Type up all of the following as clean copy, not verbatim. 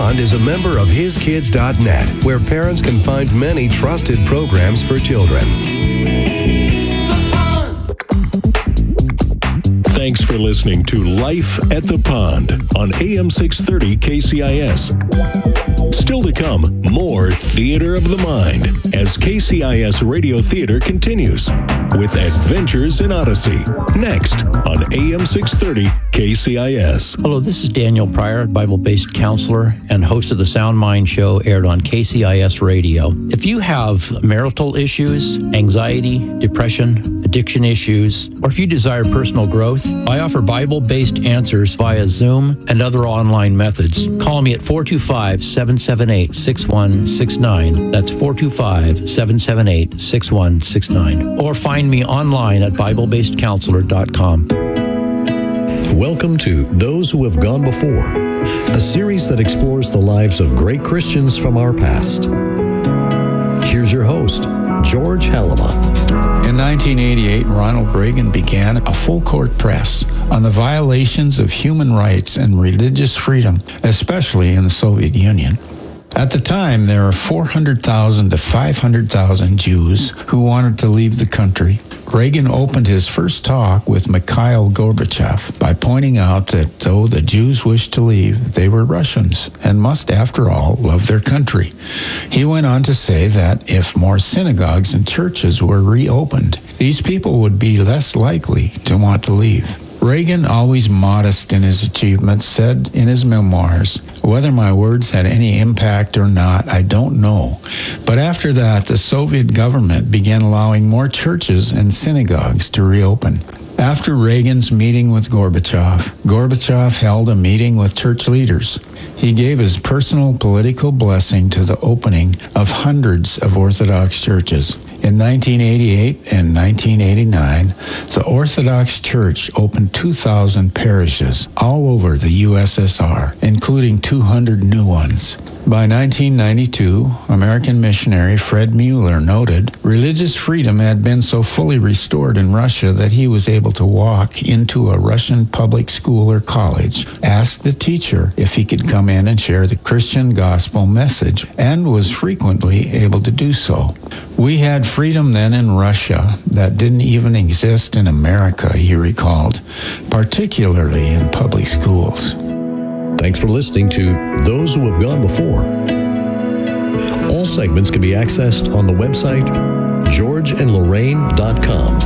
Pond is a member of HisKids.net, where parents can find many trusted programs for children. Thanks for listening to Life at the Pond on AM 630 KCIS. Still to come, more Theater of the Mind as KCIS Radio Theater continues with Adventures in Odyssey. Next on AM 630 KCIS. Hello, this is Daniel Pryor, Bible-based counselor and host of the Sound Mind Show, aired on KCIS Radio. If you have marital issues, anxiety, depression, addiction issues, or if you desire personal growth, I offer Bible-based answers via Zoom and other online methods. Call me at 425-778-6169. That's 425-778-6169. Or find me online at BibleBasedCounselor.com. Welcome to Those Who Have Gone Before, a series that explores the lives of great Christians from our past. Here's your host, George Halama. In 1988, Ronald Reagan began a full-court press on the violations of human rights and religious freedom, especially in the Soviet Union. At the time, there were 400,000 to 500,000 Jews who wanted to leave the country. Reagan opened his first talk with Mikhail Gorbachev by pointing out that though the Jews wished to leave, they were Russians and must, after all, love their country. He went on to say that if more synagogues and churches were reopened, these people would be less likely to want to leave. Reagan, always modest in his achievements, said in his memoirs, "Whether my words had any impact or not, I don't know. But after that, the Soviet government began allowing more churches and synagogues to reopen." After Reagan's meeting with Gorbachev, Gorbachev held a meeting with church leaders. He gave his personal political blessing to the opening of hundreds of Orthodox churches. In 1988 and 1989, the Orthodox Church opened 2,000 parishes all over the USSR, including 200 new ones. By 1992, American missionary Fred Mueller noted religious freedom had been so fully restored in Russia that he was able to walk into a Russian public school or college, ask the teacher if he could come in and share the Christian gospel message, and was frequently able to do so. We had freedom then in Russia that didn't even exist in America, he recalled, particularly in public schools. Thanks for listening to Those Who Have Gone Before. All segments can be accessed on the website georgeandlorraine.com.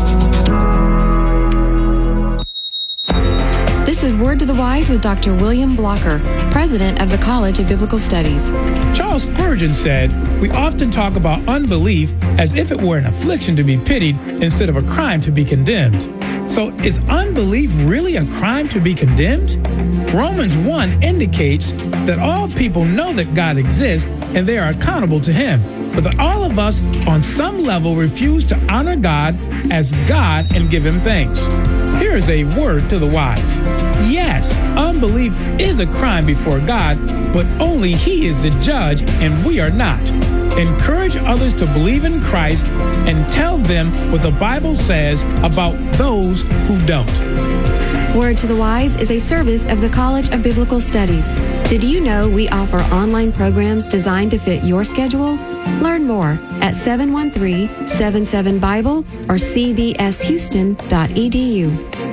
This is Word to the Wise with Dr. William Blocker, president of the College of Biblical Studies. Charles Spurgeon said, "We often talk about unbelief as if it were an affliction to be pitied instead of a crime to be condemned." So is unbelief really a crime to be condemned? Romans 1 indicates that all people know that God exists and they are accountable to Him, but that all of us on some level refuse to honor God as God and give Him thanks. Here is a word to the wise. Yes, unbelief is a crime before God, but only He is the judge and we are not. Encourage others to believe in Christ and tell them what the Bible says about those who don't. Word to the Wise is a service of the College of Biblical Studies. Did you know we offer online programs designed to fit your schedule? Learn more at 713-77-BIBLE or cbshouston.edu.